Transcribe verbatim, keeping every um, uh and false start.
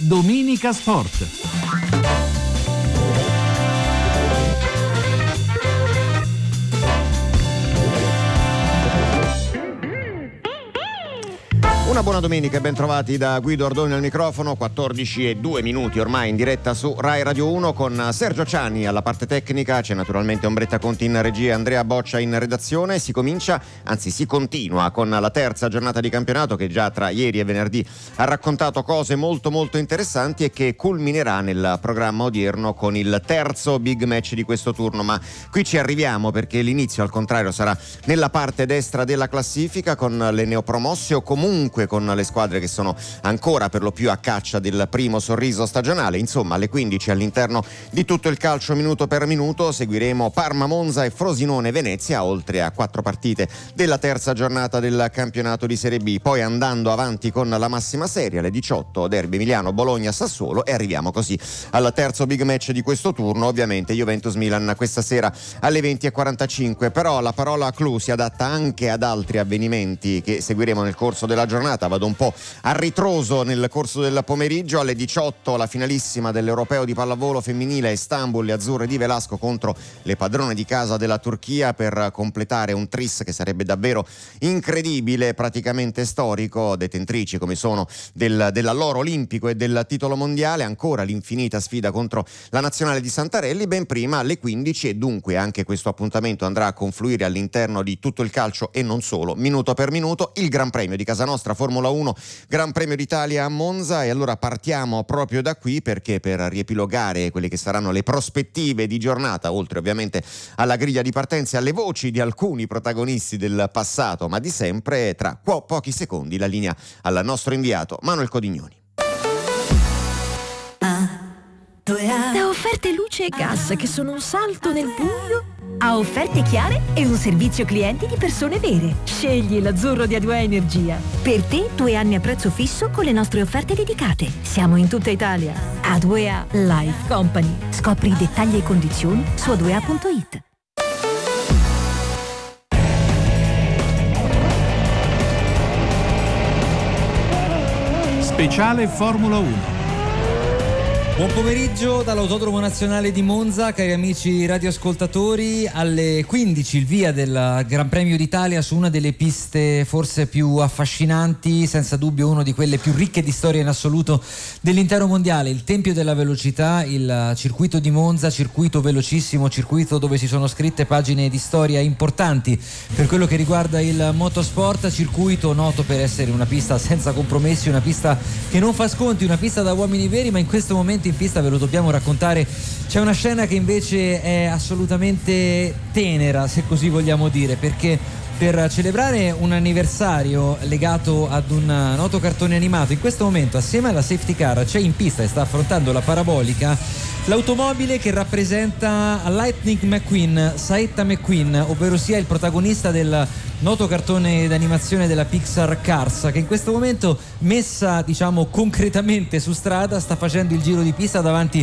Domenica Sport. Una buona domenica e ben trovati da Guido Ordoni al microfono. Quattordici e due minuti ormai in diretta su Rai Radio uno con Sergio Ciani alla parte tecnica. C'è naturalmente Ombretta Conti in regia e Andrea Boccia in redazione. Si comincia, anzi si continua con la terza giornata di campionato che già tra ieri e venerdì ha raccontato cose molto molto interessanti e che culminerà nel programma odierno con il terzo big match di questo turno. Ma qui ci arriviamo perché l'inizio al contrario sarà nella parte destra della classifica con le neopromosse o comunque con le squadre che sono ancora per lo più a caccia del primo sorriso stagionale. Insomma, alle quindici all'interno di tutto il calcio minuto per minuto seguiremo Parma Monza e Frosinone Venezia, oltre a quattro partite della terza giornata del campionato di Serie B. Poi andando avanti con la massima serie alle diciotto derby Emiliano Bologna Sassuolo e arriviamo così al terzo big match di questo turno, ovviamente Juventus Milan questa sera alle venti e quarantacinque. Però la parola clou si adatta anche ad altri avvenimenti che seguiremo nel corso della giornata. Vado un po' a ritroso nel corso del pomeriggio. Alle diciotto la finalissima dell'Europeo di pallavolo femminile Istanbul, le azzurre di Velasco contro le padrone di casa della Turchia per completare un tris che sarebbe davvero incredibile, praticamente storico. Detentrici come sono del, dell'alloro olimpico e del titolo mondiale. Ancora l'infinita sfida contro la nazionale di Santarelli ben prima alle quindici e dunque anche questo appuntamento andrà a confluire all'interno di tutto il calcio e non solo, minuto per minuto, il Gran Premio di casa nostra Formula uno, Gran Premio d'Italia a Monza. E allora partiamo proprio da qui perché per riepilogare quelle che saranno le prospettive di giornata, oltre ovviamente alla griglia di partenza e alle voci di alcuni protagonisti del passato ma di sempre, tra po- pochi secondi la linea al nostro inviato Manuel Codignoni. Da offerte luce e gas che sono un salto nel buio a offerte chiare e un servizio clienti di persone vere. Scegli l'azzurro di A due A Energia. Per te due anni a prezzo fisso con le nostre offerte dedicate. Siamo in tutta Italia. A due A Life Company. Scopri i dettagli e condizioni su a due a punto it. Speciale Formula uno. Buon pomeriggio dall'Autodromo Nazionale di Monza, cari amici radioascoltatori. Alle quindici il via del Gran Premio d'Italia su una delle piste forse più affascinanti, senza dubbio una di quelle più ricche di storia in assoluto dell'intero mondiale, il Tempio della Velocità, il circuito di Monza, circuito velocissimo, circuito dove si sono scritte pagine di storia importanti per quello che riguarda il motorsport, circuito noto per essere una pista senza compromessi, una pista che non fa sconti, una pista da uomini veri, ma in questo momento in pista ve lo dobbiamo raccontare. C'è una scena che invece è assolutamente tenera, se così vogliamo dire, perché per celebrare un anniversario legato ad un noto cartone animato, in questo momento assieme alla safety car c'è in pista e sta affrontando la parabolica l'automobile che rappresenta Lightning McQueen, Saetta McQueen, ovvero sia il protagonista del noto cartone d'animazione della Pixar Cars, che in questo momento, messa diciamo concretamente su strada, sta facendo il giro di pista davanti